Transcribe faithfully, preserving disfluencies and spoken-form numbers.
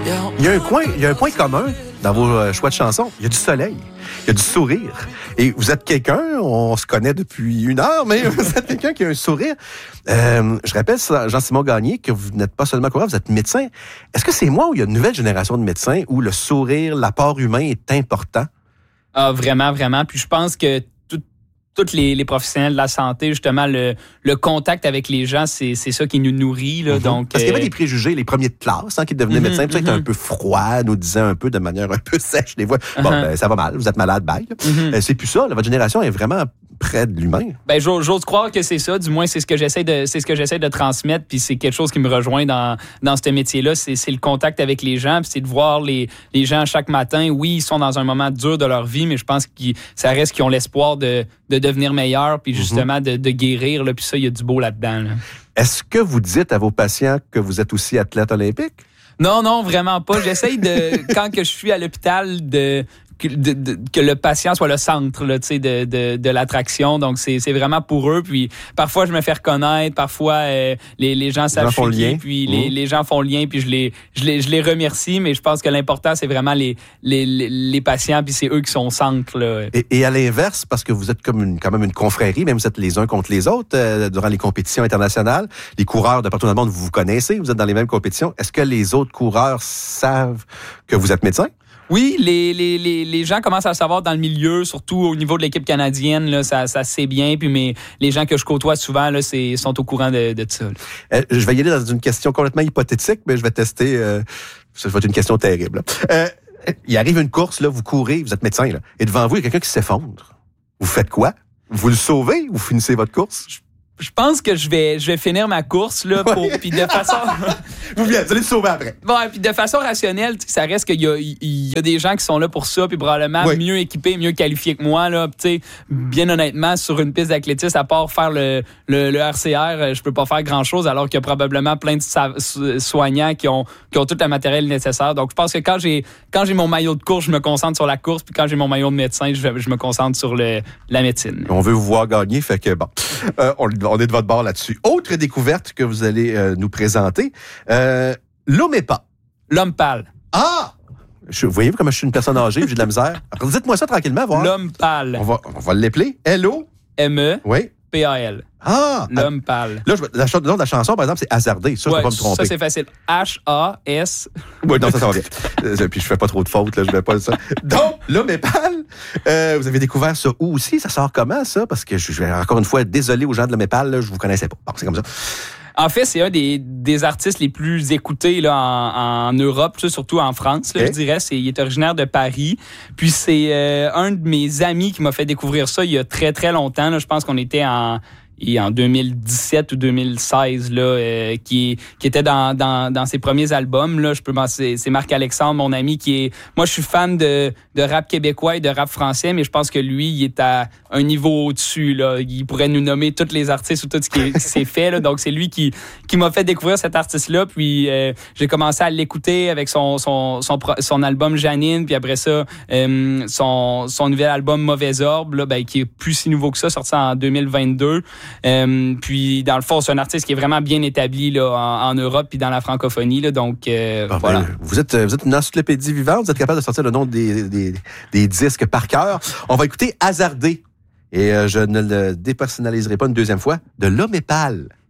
Il y a un coin, il y a un point commun dans vos euh, choix de chansons. Il y a du soleil, il y a du sourire. Et vous êtes quelqu'un, on se connaît depuis une heure, mais vous êtes quelqu'un qui a un sourire. Euh, je rappelle, Jean-Simon Gagné, que vous n'êtes pas seulement coureur, vous êtes médecin. Est-ce que c'est moi ou il y a une nouvelle génération de médecins où le sourire, l'apport humain est important? Ah, vraiment, vraiment. Puis je pense que tous les, les professionnels de la santé, justement, le, le contact avec les gens, c'est, c'est ça qui nous nourrit. Là, mm-hmm. Donc, parce qu'il y avait des préjugés, les premiers de classe, hein, qui devenaient mm-hmm, médecins, peut-être mm-hmm. un peu froid, nous disaient un peu de manière un peu sèche des fois. Bon, uh-huh. ben, ça va mal, vous êtes malade, bye. Mm-hmm. Euh, c'est plus ça, là, votre génération est vraiment près de l'humain. Ben, j'ose, j'ose croire que c'est ça, du moins c'est ce que j'essaie de, c'est ce que j'essaie de transmettre, puis c'est quelque chose qui me rejoint dans, dans ce métier-là, c'est, c'est le contact avec les gens, puis c'est de voir les, les gens chaque matin. Oui, ils sont dans un moment dur de leur vie, mais je pense que ça reste qu'ils ont l'espoir de, de devenir meilleurs, puis justement de, de guérir, là, puis ça, il y a du beau là-dedans. Là. Est-ce que vous dites à vos patients que vous êtes aussi athlète olympique? Non, non, vraiment pas. J'essaye de, quand que je suis à l'hôpital, de... Que, de, de, que le patient soit le centre là, de, de, de l'attraction. Donc, c'est, c'est vraiment pour eux. Puis, parfois, je me fais reconnaître. Parfois, euh, les, les gens savent je suis qui. Puis, mmh. les, les gens font le lien. Puis, je les, je, les, je les remercie. Mais je pense que l'important, c'est vraiment les, les, les patients. Puis, c'est eux qui sont au centre. Là. Et, et à l'inverse, parce que vous êtes comme une, quand même une confrérie, même vous êtes les uns contre les autres euh, durant les compétitions internationales. Les coureurs de partout dans le monde, vous vous connaissez. Vous êtes dans les mêmes compétitions. Est-ce que les autres coureurs savent que vous êtes médecin? Oui, les, les, les, les gens commencent à le savoir dans le milieu, surtout au niveau de l'équipe canadienne, là, ça, ça se sait bien. Puis mais les gens que je côtoie souvent là, c'est, sont au courant de, de ça. Euh, je vais y aller dans une question complètement hypothétique, mais je vais tester. Euh, ça va être une question terrible. Euh, il arrive une course, là, vous courez, vous êtes médecin, là, et devant vous, il y a quelqu'un qui s'effondre. Vous faites quoi? Vous le sauvez ou vous finissez votre course? Je pense que je vais je vais finir ma course là pour puis de façon vous allez le sauver après. Bon, puis de façon rationnelle, ça reste qu'il y a il y a des gens qui sont là pour ça puis probablement oui. mieux équipés, mieux qualifiés que moi là, tu sais, bien honnêtement sur une piste d'athlétisme à part faire le le, le R C R, je peux pas faire grand-chose alors qu'il y a probablement plein de soignants qui ont qui ont tout le matériel nécessaire. Donc je pense que quand j'ai quand j'ai mon maillot de course, je me concentre sur la course puis quand j'ai mon maillot de médecin, je je me concentre sur le la médecine. On veut vous voir gagner, fait que bon. Euh, on On est de votre bord là-dessus. Autre découverte que vous allez euh, nous présenter, euh, l'Omépa. L'homme pâle. Ah! Je, voyez-vous comme je suis une personne âgée, j'ai de la misère. Alors, dites-moi ça tranquillement, voir. L'homme pâle. On va, on va l'appeler. L O M E Oui. P A L. Ah! L'homme pâle. Là, je, la, le nom de la chanson, par exemple, c'est Hasardé. Ça, ouais, je peux pas me tromper. Ça, c'est facile. H A S Oui, non, ça, ça va bien. euh, puis je fais pas trop de fautes, là, je vais pas ça. Donc, l'Omépa, euh, vous avez découvert ça où aussi? Ça sort comment, ça? Parce que je, je vais encore une fois être désolé aux gens de l'Omépa, là, je vous connaissais pas. Bon, c'est comme ça. En fait, c'est un des, des artistes les plus écoutés là, en, en Europe, surtout en France, là, okay. je dirais. C'est, il est originaire de Paris. Puis c'est euh, un de mes amis qui m'a fait découvrir ça il y a très, très longtemps. Là. Je pense qu'on était en... Et en deux mille dix-sept ou deux mille seize là, euh, qui qui était dans dans dans ses premiers albums là, je peux c'est, c'est Marc-Alexandre, mon ami, qui est moi je suis fan de de rap québécois et de rap français, mais je pense que lui il est à un niveau au-dessus là, il pourrait nous nommer tous les artistes ou tout ce qui, est, qui s'est fait là, donc c'est lui qui qui m'a fait découvrir cet artiste là, puis euh, j'ai commencé à l'écouter avec son son son son album Janine, puis après ça euh, son son nouvel album Mauvais Orbe là, ben qui est plus si nouveau que ça, sorti en deux mille vingt-deux. Euh, puis dans le fond, c'est un artiste qui est vraiment bien établi là en, en Europe puis dans la francophonie là, donc euh, ah, voilà. Ben, vous êtes vous êtes une encyclopédie vivante, vous êtes capable de sortir le nom des des, des disques par cœur. On va écouter Hasardé et euh, je ne le dépersonnaliserai pas une deuxième fois de l'Omépa.